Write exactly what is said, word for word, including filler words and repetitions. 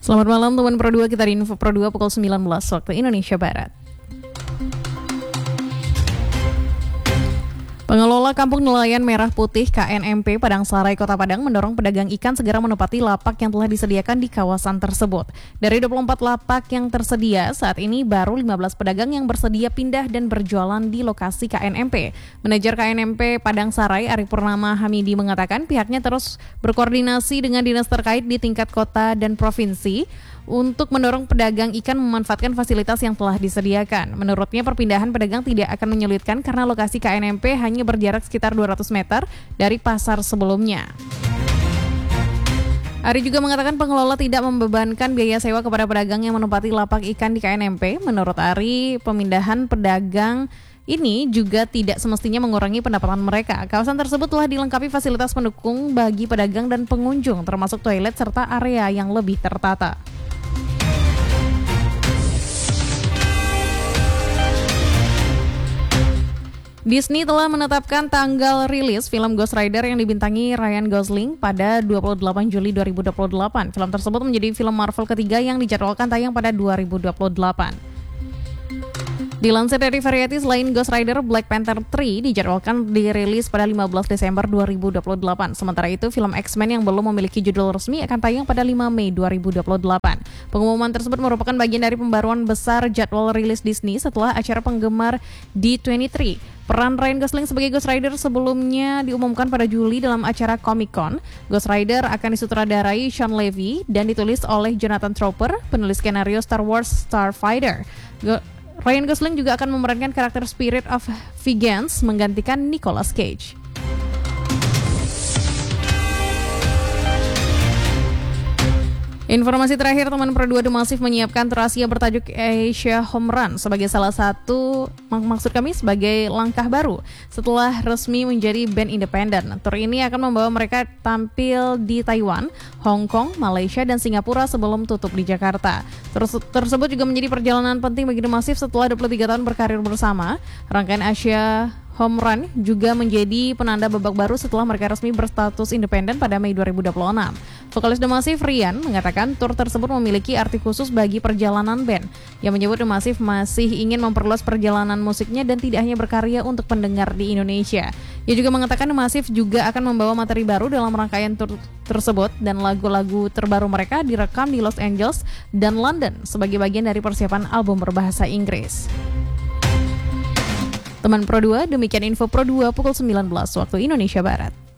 Selamat malam teman Pro dua, kita di Info Pro dua pukul sembilan belas waktu Indonesia Barat. Pengelola Kampung Nelayan Merah Putih K N M P Padang Sarai Kota Padang mendorong pedagang ikan segera menempati lapak yang telah disediakan di kawasan tersebut. Dari dua puluh empat lapak yang tersedia, saat ini baru lima belas pedagang yang bersedia pindah dan berjualan di lokasi K N M P. Manajer K N M P Padang Sarai, Ari Purnama Hamidi, mengatakan pihaknya terus berkoordinasi dengan dinas terkait di tingkat kota dan provinsi untuk mendorong pedagang ikan memanfaatkan fasilitas yang telah disediakan. Menurutnya, perpindahan pedagang tidak akan menyulitkan karena lokasi K N M P hanya berjarak sekitar dua ratus meter dari pasar sebelumnya. Ari juga mengatakan pengelola tidak membebankan biaya sewa kepada pedagang yang menempati lapak ikan di K N M P. Menurut Ari, pemindahan pedagang ini juga tidak semestinya mengurangi pendapatan mereka. Kawasan tersebut telah dilengkapi fasilitas pendukung bagi pedagang dan pengunjung, termasuk toilet serta area yang lebih tertata. Disney telah menetapkan tanggal rilis film Ghost Rider yang dibintangi Ryan Gosling pada dua puluh delapan Juli dua ribu dua puluh delapan. Film tersebut menjadi film Marvel ketiga yang dijadwalkan tayang pada dua ribu dua puluh delapan. Dilansir dari Variety, selain Ghost Rider, Black Panther tiga dijadwalkan dirilis pada lima belas Desember dua ribu dua puluh delapan. Sementara itu, film X-Men yang belum memiliki judul resmi akan tayang pada lima Mei dua ribu dua puluh delapan. Pengumuman tersebut merupakan bagian dari pembaruan besar jadwal rilis Disney setelah acara penggemar D dua puluh tiga. Peran Ryan Gosling sebagai Ghost Rider sebelumnya diumumkan pada Juli dalam acara Comic-Con. Ghost Rider akan disutradarai Sean Levy dan ditulis oleh Jonathan Tropper, penulis skenario Star Wars Starfighter. Go- Ryan Gosling juga akan memerankan karakter Spirit of Vengeance menggantikan Nicolas Cage. Informasi terakhir, teman Pro dua, The Massive menyiapkan tur Asia bertajuk Asia Home Run sebagai salah satu, mak- maksud kami sebagai langkah baru setelah resmi menjadi band independen. Tur ini akan membawa mereka tampil di Taiwan, Hong Kong, Malaysia, dan Singapura sebelum tutup di Jakarta. Tur tersebut juga menjadi perjalanan penting bagi The Massive setelah dua puluh tiga tahun berkarir bersama. Rangkaian Asia Home Run juga menjadi penanda babak baru setelah mereka resmi berstatus independen pada Mei dua ribu dua puluh enam. Vokalis The Massive, Rian, mengatakan tur tersebut memiliki arti khusus bagi perjalanan band. Yang menyebut The Massive masih ingin memperluas perjalanan musiknya dan tidak hanya berkarya untuk pendengar di Indonesia. Ia juga mengatakan The Massive juga akan membawa materi baru dalam rangkaian tur tersebut dan lagu-lagu terbaru mereka direkam di Los Angeles dan London sebagai bagian dari persiapan album berbahasa Inggris. Teman Pro dua, demikian Info Pro dua pukul sembilan belas waktu Indonesia Barat.